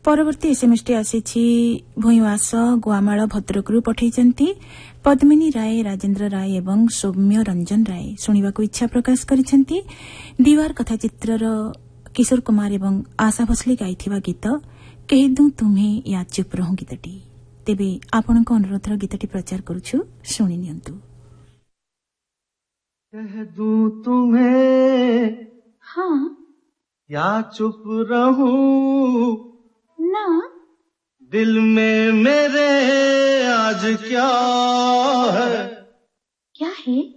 परवर्ती SMS T आसीछि भुईवास गुआमाळ भद्रकरू पठाइछन्ति Padmini राय, राजेन्द्र राय एवं सौम्य रंजन राय शुणिबाकू इच्छा प्रकाश करिछन्ति। दीवार कथाचित्रर किशोर कुमार एवं आशा भोसले गाइथिबा गीत कहि दूं तुम्हें या चुप रहूं गीतटी। तेबे आपणको अनुरोधर गीतटी प्रचार करूछु, शुणी नियंतु। कह दूं तुम्हें हाँ या चुप रहूं ना, दिल में मेरे आज क्या है? क्या है?